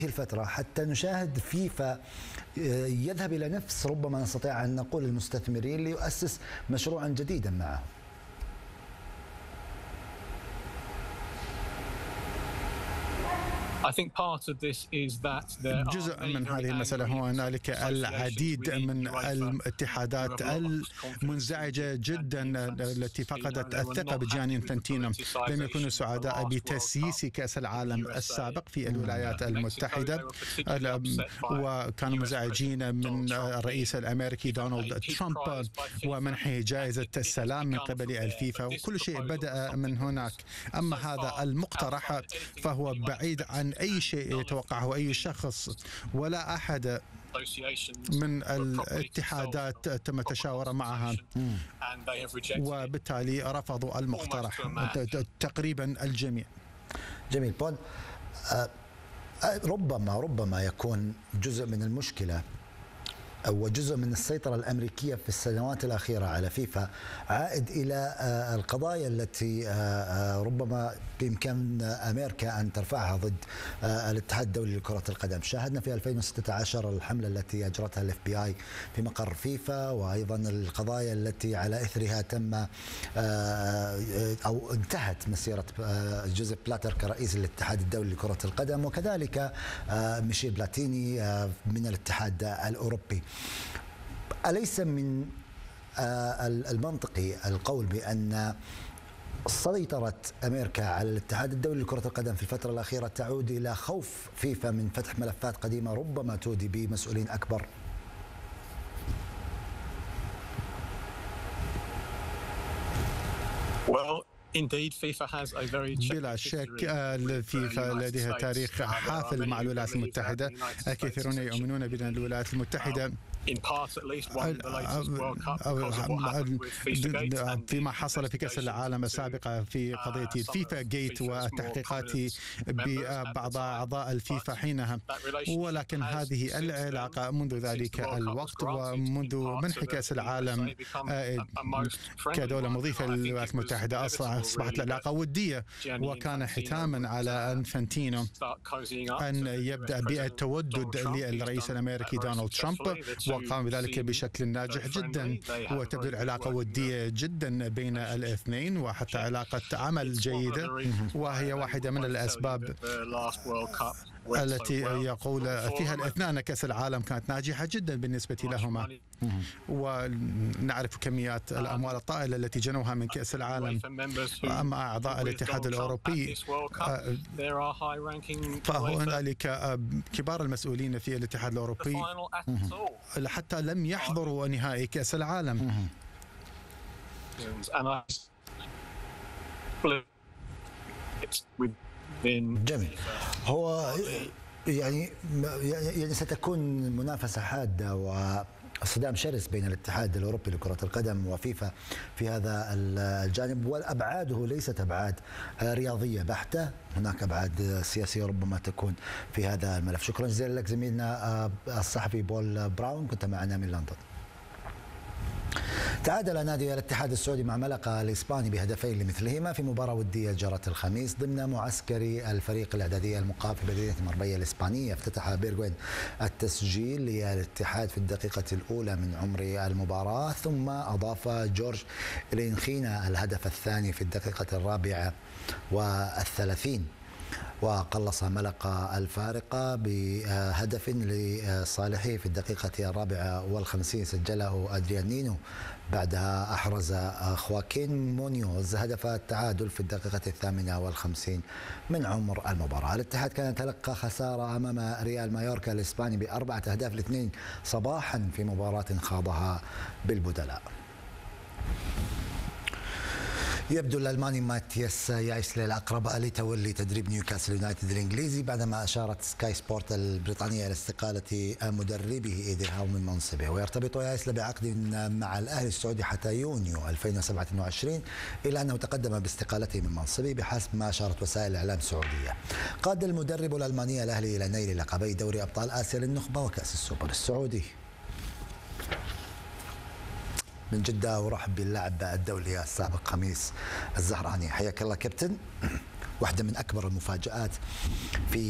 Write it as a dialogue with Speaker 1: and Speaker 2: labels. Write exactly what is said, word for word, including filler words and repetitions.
Speaker 1: الفترة حتى نشاهد فيفا يذهب إلى نفس ربما نستطيع أن نقول المستثمرين ليؤسس مشروعا جديدا معه؟
Speaker 2: جزء من هذه المسألة هو هنالك العديد من الاتحادات المنزعجة جدا التي فقدت الثقة بجاني انفانتينو. لم يكونوا سعداء بتسييس كأس العالم السابق في الولايات المتحدة، وكانوا منزعجين من الرئيس الأمريكي دونالد ترامب ومنحه جائزة السلام من قبل الفيفا، وكل شيء بدأ من هناك. أما هذا المقترح فهو بعيد عن أي شيء يتوقعه أي شخص، ولا أحد من الاتحادات تم تشاور معها، وبالتالي رفضوا المقترح تقريبا الجميع.
Speaker 1: جميل. بول، ربما ربما يكون جزء من المشكلة أو جزء من السيطرة الأمريكية في السنوات الأخيرة على فيفا عائد إلى القضايا التي ربما بإمكان أمريكا أن ترفعها ضد الاتحاد الدولي لكرة القدم. شاهدنا في ألفين وستة عشر الحملة التي أجرتها الاف بي آي في مقر فيفا، وأيضا القضايا التي على إثرها تم أو انتهت مسيرة جوزيف بلاتر كرئيس الاتحاد الدولي لكرة القدم، وكذلك ميشيل بلاتيني من الاتحاد الأوروبي. أليس من المنطقي القول بأن سيطرة أمريكا على الاتحاد الدولي لكرة القدم في الفترة الأخيرة تعود إلى خوف فيفا من فتح ملفات قديمة ربما تودي بمسؤولين أكبر؟
Speaker 2: بلا شك الفيفا لديها تاريخ حافل مع الولايات المتحدة. الكثيرون يؤمنون بأن الولايات المتحدة فيما حصل في كأس العالم السابقة في قضية الفيفا جيت والتحقيقات ببعض أعضاء الفيفا حينها، ولكن هذه العلاقة منذ ذلك الوقت ومنذ منح كأس العالم كدولة مضيفة للولايات المتحدة أصبحت العلاقة ودية، وكان حتاما على انفانتينو أن يبدأ بالتودد للرئيس الأمريكي دونالد ترامب، وقام بذلك بشكل ناجح جدا، وتبدو العلاقة ودية جدا بين الاثنين وحتى علاقة عمل جيدة، وهي واحدة من الأسباب التي يقول فيها الاثنان أن كأس العالم كانت ناجحة جدا بالنسبة لهما. ونعرف كميات الأموال الطائلة التي جنوها من كأس العالم. أما أعضاء الاتحاد الأوروبي فهنالك كبار المسؤولين في الاتحاد الأوروبي حتى لم يحضروا نهائي كأس العالم.
Speaker 1: جميل. هو يعني يعني ستكون منافسة حادة وصدام شرس بين الاتحاد الأوروبي لكرة القدم وفيفا في هذا الجانب، والأبعاده ليست أبعاد رياضية بحتة، هناك أبعاد سياسية ربما تكون في هذا الملف. شكرا جزيلا لك زميلنا الصحفي بول براون، كنت معنا من لندن. تعادل نادي الاتحاد السعودي مع ملقا الإسباني بهدفين لمثلهما في مباراة ودية جرت الخميس ضمن معسكر الفريق الإعدادية المقام في مدينة مربية الإسبانية. افتتح بيرغوين التسجيل للاتحاد في الدقيقة الأولى من عمر المباراة، ثم أضاف جورج إلينخينا الهدف الثاني في الدقيقة الرابعة والثلاثين، وقلص ملقا الفارقة بهدف لصالحه في الدقيقة الرابعة والخمسين سجله أدريانينو، بعدها أحرز خواكين مونيوز هدف التعادل في الدقيقة الثامنة والخمسين من عمر المباراة. الاتحاد كان تلقى خسارة أمام ريال مايوركا الإسباني بأربعة أهداف لاثنين صباحا في مباراة خاضها بالبدلاء. يبدو الألماني ماتياس يايسلي الأقرب لتولي تدريب نيوكاسل يونايتد الإنجليزي، بعدما أشارت سكاي سبورت البريطانية إلى استقالة مدربه إيدي هاو من منصبه. ويرتبط يايسلي بعقد مع الأهلي السعودي حتى يونيو ألفين وسبعة وعشرين، إلا أنه تقدم باستقالته من منصبه بحسب ما أشارت وسائل الإعلام السعودية. قاد المدرب الألماني الأهلي إلى نيل لقبي دوري أبطال آسيا للنخبة وكأس السوبر السعودي. من جدة، ورحب باللاعب الدولي السابق خميس الزهراني. حياك الله كابتن. واحدة من أكبر المفاجآت في